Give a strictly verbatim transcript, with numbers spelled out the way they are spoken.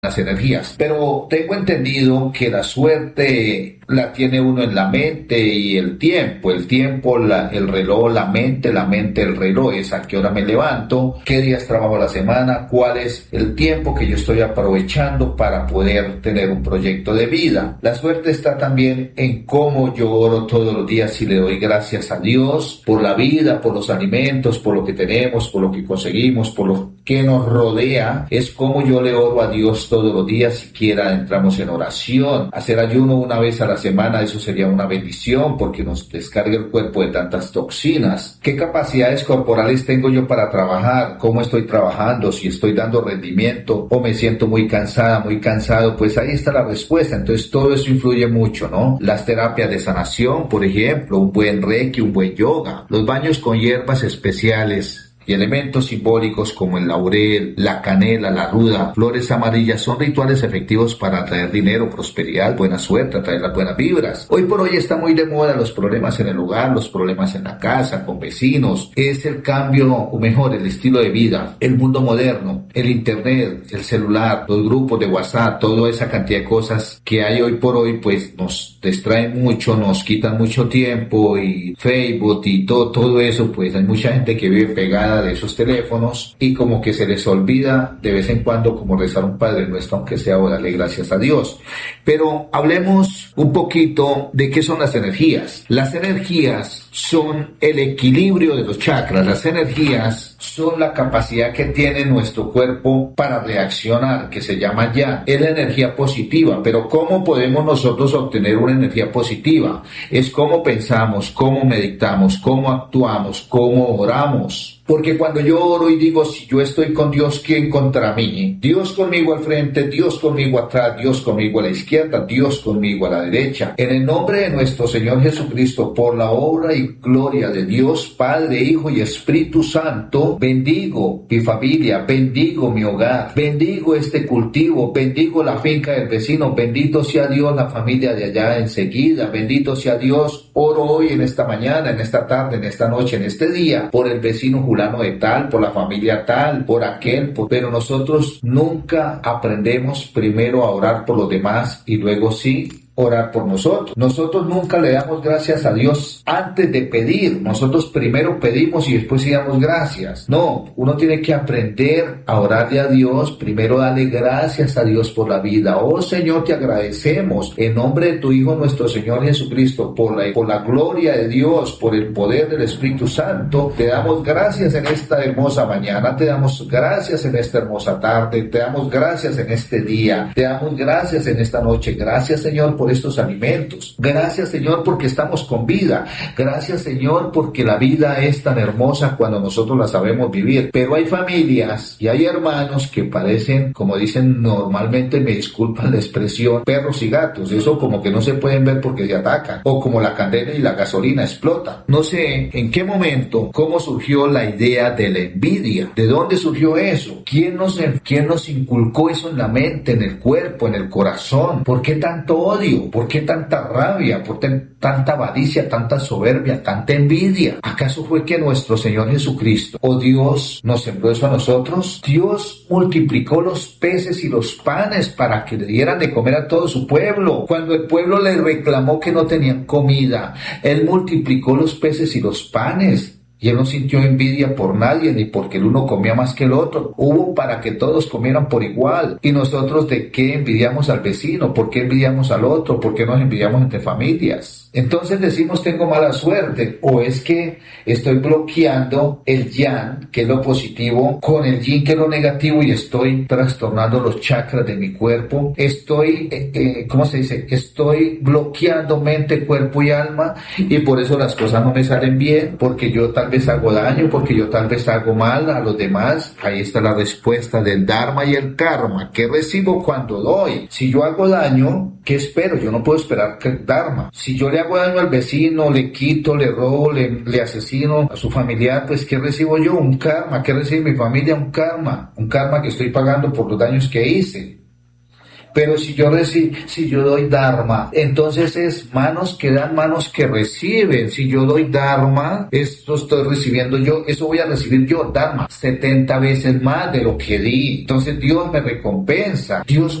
las energías, pero tengo entendido que la suerte la tiene uno en la mente y el tiempo, el tiempo, la, el reloj, la mente, la mente, el reloj, es a qué hora me levanto, qué días trabajo la semana, cuál es el tiempo que yo estoy aprovechando para poder tener un proyecto de vida. La suerte está también en cómo yo oro todos los días y le doy gracias a Dios por la vida, por los alimentos, por lo que tenemos, por lo que conseguimos, por lo que nos rodea, es como yo le oro a Dios todos los días. Siquiera entramos en oración, hacer ayuno una vez a la semana, eso sería una bendición porque nos descarga el cuerpo de tantas toxinas. ¿Qué capacidades corporales tengo yo para trabajar? ¿Cómo estoy trabajando? Si estoy dando rendimiento o me siento muy cansada, muy cansado, pues ahí está la respuesta. Entonces todo eso influye mucho, ¿no? Las terapias de sanación, por ejemplo, un buen reiki, un buen yoga, los baños con hierbas especiales y elementos simbólicos como el laurel, la canela, la ruda, flores amarillas son rituales efectivos para atraer dinero, prosperidad, buena suerte, atraer las buenas vibras. Hoy por hoy está muy de moda los problemas en el hogar, los problemas en la casa, con vecinos. Es el cambio, o mejor, el estilo de vida, el mundo moderno, el internet, el celular, los grupos de WhatsApp, toda esa cantidad de cosas que hay hoy por hoy, pues nos distraen mucho, nos quitan mucho tiempo, y Facebook y todo, todo eso, pues hay mucha gente que vive pegada de esos teléfonos y como que se les olvida de vez en cuando como rezar un Padre Nuestro, aunque sea o darle gracias a Dios. Pero hablemos un poquito de qué son las energías. Las energías son el equilibrio de los chakras. Las energías son la capacidad que tiene nuestro cuerpo para reaccionar, que se llama ya. Es la energía positiva, pero ¿cómo podemos nosotros obtener una energía positiva? Es cómo pensamos, cómo meditamos, cómo actuamos, cómo oramos. Porque cuando yo oro y digo, si yo estoy con Dios, ¿quién contra mí? Dios conmigo al frente, Dios conmigo atrás, Dios conmigo a la izquierda, Dios conmigo a la derecha. En el nombre de nuestro Señor Jesucristo, por la obra y gloria de Dios, Padre, Hijo y Espíritu Santo, bendigo mi familia, bendigo mi hogar, bendigo este cultivo, bendigo la finca del vecino, bendito sea Dios la familia de allá enseguida, bendito sea Dios, oro hoy en esta mañana, en esta tarde, en esta noche, en este día, por el vecino fulano de tal, por la familia tal, por aquel, por... pero nosotros nunca aprendemos primero a orar por los demás y luego sí orar por nosotros. Nosotros nunca le damos gracias a Dios antes de pedir. Nosotros primero pedimos y después sí damos gracias. No, uno tiene que aprender a orarle a Dios, primero darle gracias a Dios por la vida. Oh Señor, te agradecemos en nombre de tu Hijo nuestro Señor Jesucristo, por la, por la gloria de Dios, por el poder del Espíritu Santo. Te damos gracias en esta hermosa mañana, te damos gracias en esta hermosa tarde, te damos gracias en este día, te damos gracias en esta noche. Gracias, Señor, por estos alimentos. Gracias, Señor, porque estamos con vida. Gracias, Señor, porque la vida es tan hermosa cuando nosotros la sabemos vivir. Pero hay familias y hay hermanos que parecen, como dicen normalmente, me disculpan la expresión, perros y gatos. Eso como que no se pueden ver porque se atacan. O como la candela y la gasolina explotan. No sé en qué momento, cómo surgió la idea de la envidia. ¿De dónde surgió eso? ¿Quién nos, quién nos inculcó eso en la mente, en el cuerpo, en el corazón? ¿Por qué tanto odio? ¿Por qué tanta rabia? ¿Por qué tanta avaricia, tanta soberbia, tanta envidia? ¿Acaso fue que nuestro Señor Jesucristo o Dios nos sembró eso a nosotros? Dios multiplicó los peces y los panes para que le dieran de comer a todo su pueblo. Cuando el pueblo le reclamó que no tenían comida, Él multiplicó los peces y los panes. Y Él no sintió envidia por nadie, ni porque el uno comía más que el otro. Hubo para que todos comieran por igual. ¿Y nosotros de qué envidiamos al vecino? ¿Por qué envidiamos al otro? ¿Por qué nos envidiamos entre familias? Entonces decimos tengo mala suerte, o es que estoy bloqueando el yang, que es lo positivo, con el yin, que es lo negativo, y estoy trastornando los chakras de mi cuerpo. Estoy, eh, eh, ¿cómo se dice? Estoy bloqueando mente, cuerpo y alma, y por eso las cosas no me salen bien, porque yo tal vez hago daño, porque yo tal vez hago mal a los demás. Ahí está la respuesta del Dharma y el Karma. ¿Qué recibo cuando doy? Si yo hago daño, ¿qué espero? Yo no puedo esperar que el Dharma. Si yo le hago daño al vecino, le quito, le robo, le, le asesino a su familiar, pues ¿qué recibo yo? Un karma. ¿Qué recibe mi familia? Un karma. Un karma que estoy pagando por los daños que hice. Pero si yo reci- si yo doy Dharma, entonces es manos que dan, manos que reciben. Si yo doy Dharma, esto estoy recibiendo yo, eso voy a recibir yo, Dharma, setenta veces más de lo que di. Entonces Dios me recompensa. Dios